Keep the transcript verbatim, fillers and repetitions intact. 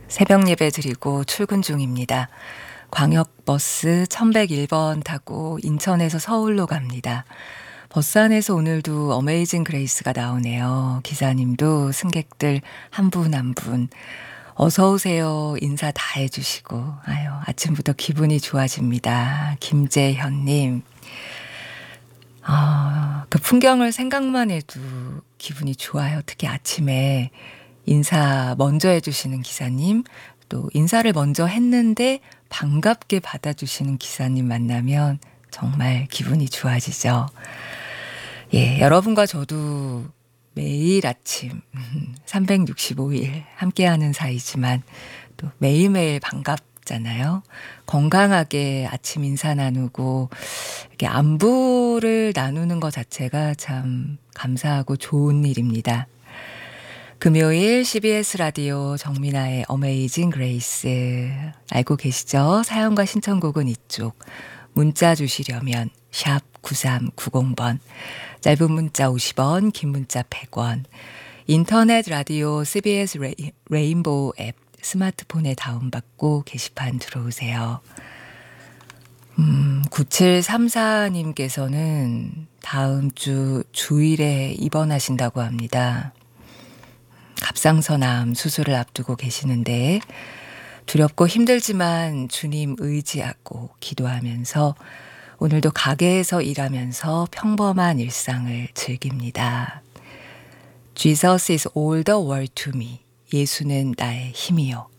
새벽 예배 드리고 출근 중입니다. 광역버스 천백일 번 타고 인천에서 서울로 갑니다. 버스 안에서 오늘도 어메이징 그레이스가 나오네요. 기사님도 승객들 한 분 한 분 어서 오세요 인사 다 해주시고 아유 아침부터 기분이 좋아집니다. 김재현님. 아, 그 풍경을 생각만 해도 기분이 좋아요. 특히 아침에 인사 먼저 해주시는 기사님, 또 인사를 먼저 했는데 반갑게 받아주시는 기사님 만나면 정말 기분이 좋아지죠. 예, 여러분과 저도 매일 아침 삼백육십오 일 함께하는 사이지만 또 매일매일 반갑잖아요. 건강하게 아침 인사 나누고 이렇게 안부를 나누는 것 자체가 참 감사하고 좋은 일입니다. 금요일 씨비에스 라디오 정민아의 어메이징 그레이스 알고 계시죠? 사연과 신청곡은 이쪽. 문자 주시려면 샵 구삼구공 번, 짧은 문자 오십 원, 긴 문자 백 원, 인터넷 라디오 씨비에스 레이, 레인보우 앱 스마트폰에 다운받고 게시판 들어오세요. 음, 구칠삼사 님께서는 다음 주 주일에 입원하신다고 합니다. 갑상선암 수술을 앞두고 계시는데 두렵고 힘들지만 주님 의지하고 기도하면서 오늘도 가게에서 일하면서 평범한 일상을 즐깁니다. Jesus is all the world to me. 예수는 나의 힘이요.